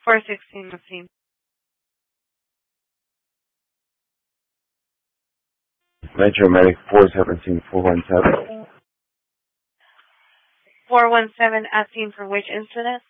416, Maxine. Metro Medic 417-417. 417, asking for which incident?